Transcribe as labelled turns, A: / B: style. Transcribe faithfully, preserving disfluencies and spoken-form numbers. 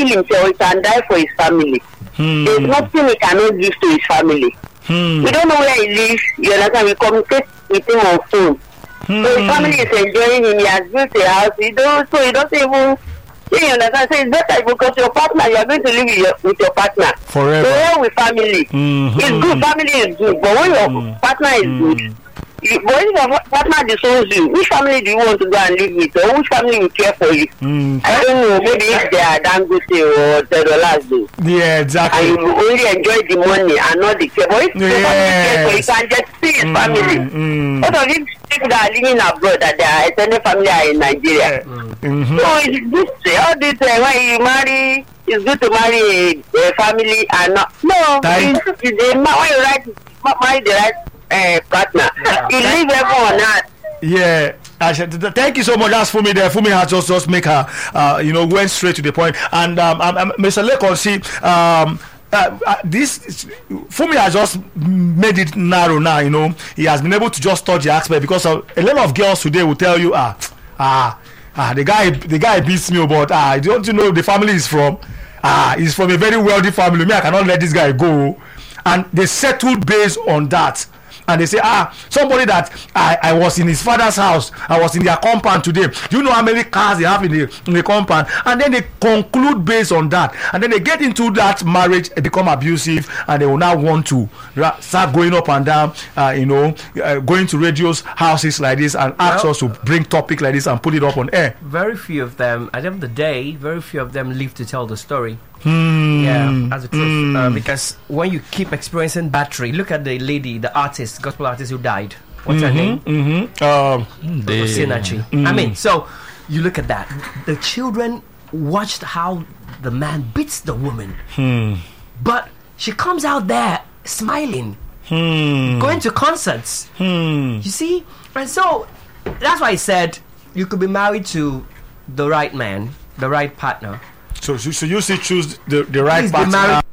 A: kill himself, he can die for his family.
B: Hmm.
A: There's nothing he cannot give to his family.
B: Hmm.
A: We don't know where he lives. You understand? We communicate with him on phone.
B: Hmm.
A: So his family is enjoying him. He has built a house. He don't, so he doesn't even. You understand? So it's better because your partner, you are going to live with your, with your partner
B: Forever.
A: So well with family.
B: Mm-hmm.
A: It's good. Family is good. But when your mm-hmm. partner is mm-hmm. good, you, but when your partner disowns you, which family do you want to go and live with, or which family will care for you?
B: Mm.
A: I don't know. Maybe if they are Dangote or Tedolas do.
B: Yeah, exactly.
A: And you only enjoy the money and not the care. But if yes. the family cares for you, can just see his mm. family. Mm. What of these people that are living abroad, that their extended family are in Nigeria? Mm-hmm. So it's good. All this uh, when you marry, it's good to marry a, a family and not. No, it's, it's the, when you write, marry the right uh, partner, yeah. you leave everyone out.
B: Yeah. Thank you so much. That's Fumi there. Fumi has just just make her, uh, you know, went straight to the point. And um, um, Mister Lekon, see, um, uh, uh, this Fumi has just made it narrow now. You know, he has been able to just touch the aspect because of, a lot of girls today will tell you, ah, ah, ah, the guy, the guy beats me, but ah, don't you know the family is from, ah, he's from a very wealthy family. Me, I cannot let this guy go, and they settled based on that. And they say, ah, somebody that I, I was in his father's house, I was in their compound today. Do you know how many cars they have in the in the compound? And then they conclude based on that. And then they get into that marriage, it become abusive, and they will now want to start going up and down, uh, you know, uh, going to radios, houses like this, and ask well, us to bring topic like this and put it up on air.
C: Very few of them, at the end of the day, very few of them live to tell the story.
B: Hmm.
C: Yeah, as a truth.
B: Hmm.
C: Uh, because when you keep experiencing battery, look at the lady, the artist, gospel artist who died. What's
B: mm-hmm,
C: her name?
B: Mm-hmm. Um,
C: Sinachi. Mm. I mean, so you look at that. The children watched how the man beats the woman,
B: hmm.
C: but she comes out there smiling,
B: hmm.
C: going to concerts.
B: Hmm.
C: You see, and so that's why I said you could be married to the right man, the right partner.
B: So, so you should choose the, the right
C: Please
B: partner.